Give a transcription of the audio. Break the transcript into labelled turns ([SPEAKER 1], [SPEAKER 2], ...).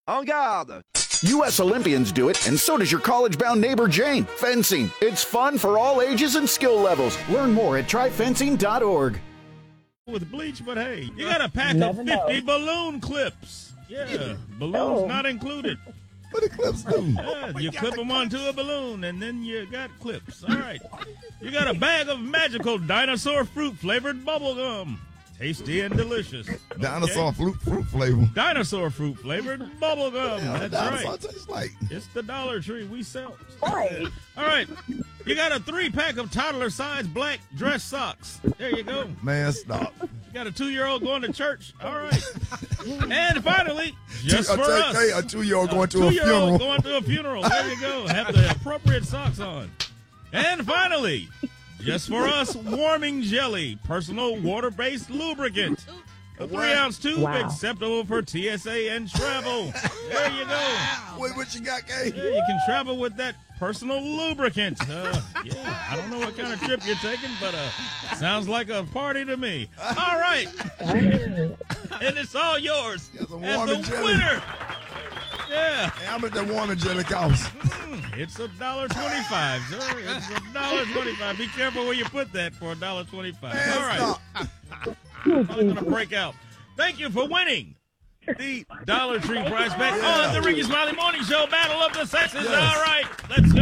[SPEAKER 1] En garde!
[SPEAKER 2] U.S. Olympians do it, and so does your college-bound neighbor Jane. Fencing. It's fun for all ages and skill levels. Learn more at tryfencing.org.
[SPEAKER 3] With bleach, but hey, you got a pack of 50 balloon clips. Yeah, balloons not included.
[SPEAKER 4] What the clips do?
[SPEAKER 3] Yeah, you clip them onto a balloon, and then you got clips. All right. You got a bag of magical dinosaur fruit-flavored bubble gum. Tasty and delicious.
[SPEAKER 4] Dinosaur fruit flavor.
[SPEAKER 3] Dinosaur fruit-flavored bubble gum.
[SPEAKER 4] Yeah,
[SPEAKER 3] That's
[SPEAKER 4] dinosaur
[SPEAKER 3] right.
[SPEAKER 4] tastes like.
[SPEAKER 3] It's the Dollar Tree we sell.
[SPEAKER 5] Right.
[SPEAKER 3] All right. You got a 3-pack of toddler-sized black dress socks. There you go.
[SPEAKER 4] Man, stop.
[SPEAKER 3] You got a 2-year-old going to church. All right. And finally, just for us.
[SPEAKER 4] A 2-year-old going to a funeral.
[SPEAKER 3] 2-year-old going to a funeral. There you go. Have the appropriate socks on. And finally, just for us, warming jelly, personal water-based lubricant. A 3-ounce tube, acceptable for TSA and travel. There you go.
[SPEAKER 4] Wait, what you got, Kay?
[SPEAKER 3] Yeah, you can travel with that personal lubricant. I don't know what kind of trip you're taking, but sounds like a party to me. All right. And it's all yours as the winner. Yeah.
[SPEAKER 4] Hey, how much that warming jelly cost?
[SPEAKER 3] It's $1.25, sir. It's $1.25. Be careful where you put that for $1.25. All right. I'm going to break out. Thank you for winning the Dollar Tree prize bet on the Ricky Smiley Morning Show Battle of the Sexes. Yes. All right. Let's